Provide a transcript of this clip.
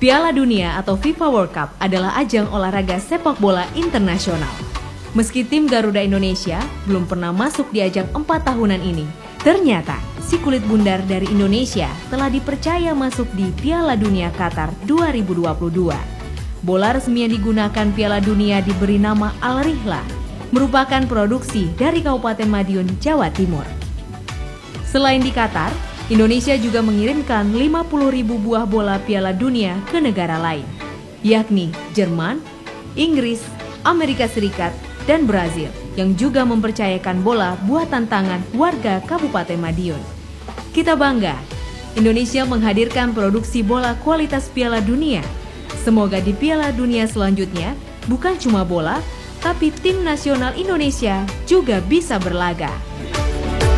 Piala Dunia atau FIFA World Cup adalah ajang olahraga sepak bola internasional. Meski tim Garuda Indonesia belum pernah masuk di ajang 4 tahunan ini, ternyata si kulit bundar dari Indonesia telah dipercaya masuk di Piala Dunia Qatar 2022. Bola resmi yang digunakan Piala Dunia diberi nama Al Rihla, merupakan produksi dari Kabupaten Madiun, Jawa Timur. Selain di Qatar, Indonesia juga mengirimkan 50.000 buah bola Piala Dunia ke negara lain, yakni Jerman, Inggris, Amerika Serikat, dan Brazil, yang juga mempercayakan bola buatan tangan warga Kabupaten Madiun. Kita bangga, Indonesia menghadirkan produksi bola kualitas Piala Dunia. Semoga di Piala Dunia selanjutnya, bukan cuma bola, tapi tim nasional Indonesia juga bisa berlaga.